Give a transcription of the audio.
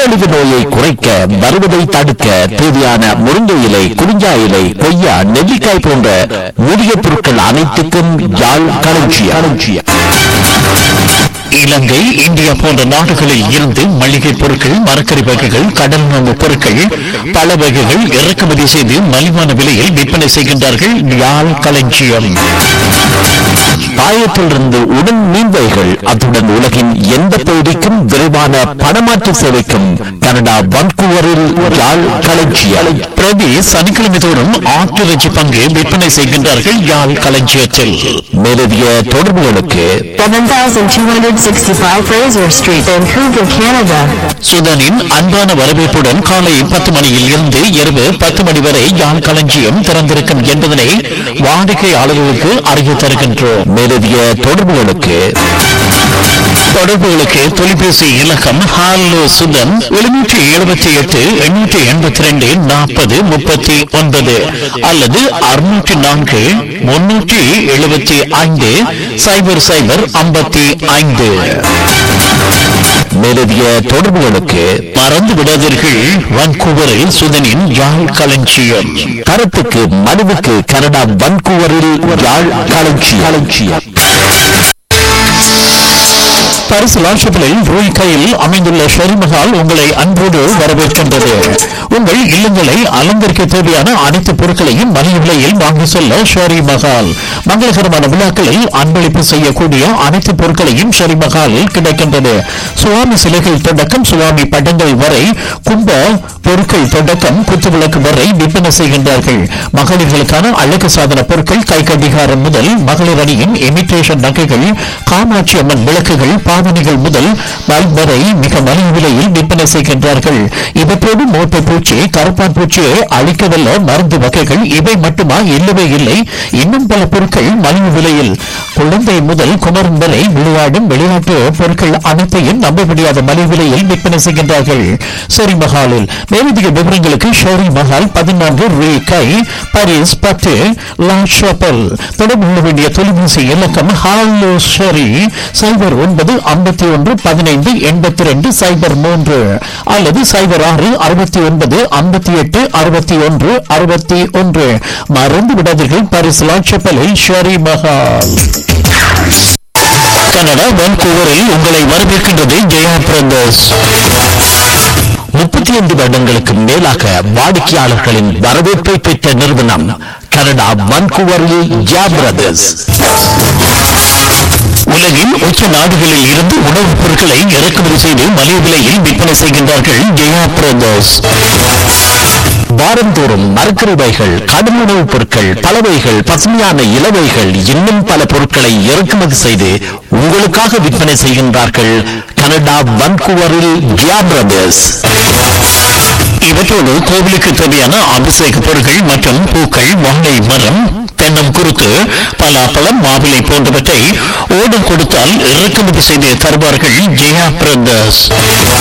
நீரிழிவு நோயை குறைக்க, வருவதை தடுக்க தேவையான முருங்கை இலை, குறிஞ்சா இலை, கொய்யா, நெல்லிக்காய் போன்ற மூலிகை பொருட்கள் அனைத்துக்கும் யாழ் களஞ்சியம். இலங்கை, இந்தியா போன்ற நாடுகளில் இருந்து மளிகை பொருட்கள், மரக்கறி வகைகள், கடல் உணவு பொருட்கள், பல வகைகள் இறக்குமதி செய்து மலிவான விலையில் விற்பனை செய்கின்றார்கள் யாழ் களஞ்சியம். பாயத்திலிருந்து உடன் மீன்வைகள், அத்துடன் உலகின் எந்த பகுதிக்கும் விரைவான பணமாற்று சேவைக்கும் கனடா வான்கூவரில் யாழ் களஞ்சியம். பிரதி சனிக்கிழமை தோறும் ஆட்டிறைச்சி பங்கு விற்பனை செய்கின்றார்கள் யாழ் களஞ்சியத்தில். மேலதிக தொடர்புகளுக்கு 7265 Fraser Street, Vancouver, Canada. சுதனின் அன்பான வரவேற்புடன் காலை 10 மணியில் இருந்து இரவு 10 மணி வரை யாழ் களஞ்சியம் திறந்திருக்கும் என்பதனை வாடிக்கையாளர்களுக்கு அறிவித்து தருகின்றோம். மேலதிக தொடர்புகளுக்கு தொலைபேசி இலக்கம் ஹாலோ சுதன் 778 882 40 39 அல்லது 604 375 00 55. மேலதிக தொடர்புகளுக்கு மறந்து விடாதீர்கள், வான்கூவரில் சுதனின் யாழ் களஞ்சியம். கருத்துக்கு மனுவுக்கு கனடா வான்கூவரில் யாழ் களஞ்சியம். பரிசு லாஷப்பிலில் ரூய் கையில் அமைந்துள்ள ஷெரிமஹால் உங்களை அன்போடு வரவேற்கின்றது. உங்கள் இல்லங்களை அலங்கரிக்க தேவையான அனைத்து பொருட்களையும் மலிவு விலையில் வாங்கி செல்ல ஷெரி மஹால். மங்களகரமான விழாக்களில் அன்பளிப்பு செய்யக்கூடிய அனைத்து பொருட்களையும் ஷெரி மஹாலில் கிடைக்கின்றது. சுவாமி சிலைகள் தொடக்கம் சுவாமி படங்கள் வரை, கும்ப பொருட்கள் தொடக்கம் குத்துவிளக்கு வரை விற்பனை செய்கின்றார்கள். மகளிர்களுக்கான அழகு சாதன பொருட்கள், கை கடிகாரம் முதல் மகளிர் அணியின் இமிட்டேஷன் நகைகள், காமாட்சி அம்மன் விளக்குகள், பாவனைகள் முதல் பல்ப் வரை மிக மலிவு விலையில் விற்பனை செய்கின்றார்கள். இவற்றோடு மோட்டை பூச்சி, கருப்பான் பூச்சியை அழிக்கவல்ல மருந்து வகைகள் இவை மட்டுமா? இல்லவே இல்லை, இன்னும் பல பொருட்கள் மலிவு விலையில். குழந்தை முதல் குமரன் வரை விளையாடும் விளையாட்டு பொருட்கள் அனைத்தையும் நம்ப முடியாத மலிவு விலையில் விற்பனை செய்கின்றார்கள் ஷெரி மஹாலில். மேலதிக விவரங்களுக்கு ஷெரி மஹால் 14 ரூ கை, பாரிஸ் 10 லா ஷாப்பல். தொடர்பு கொள்ள வேண்டிய தொலைபேசி இலக்கம் ஹாலோ ஷெரி 0951158203 அல்லது 0669586161. மறந்து விடாதீர்கள், பாரிஸ் லா ஷாப்பலில் ஷெரி மஹால். கனடா வான்கூவரில் உங்களை வரவேற்கின்றது ஜெயா பிரதர்ஸ். 35 வருடங்களுக்கு மேலாக வாடிக்கையாளர்களின் வரவேற்பை பெற்ற நிறுவனம் கனடா வான்கூவரில் ஜெயா பிரதர்ஸ். உலகின் உச்ச நாடுகளில் இருந்து உணவுப் பொருட்களை இறக்குமதி செய்து மலிவு விலையில் விற்பனை செய்கின்றார்கள் ஜெயா பிரதர்ஸ். வாரந்தோறும் மரக்கறிவைகள், கடும் உணவுப் பொருட்கள், பலவைகள், பசுமையான இலவைகள், இன்னும் பல பொருட்களை இறக்குமதி செய்து உங்களுக்காக விற்பனை செய்கின்றார்கள் கனடா வான்கூவரில் ஜெயா பிரதர்ஸ். இவற்றோடு கோவிலுக்கு தேவையான அபிஷேக பொருட்கள் மற்றும் பூக்கள், வாழை மரம், தென்னம் குறுக்கு, பலாப்பழம், மாவிலை போன்றவற்றை ஓடம் கொடுத்தால் இறக்குமதி செய்து தருவார்கள் ஜெயா பிரதர்ஸ்.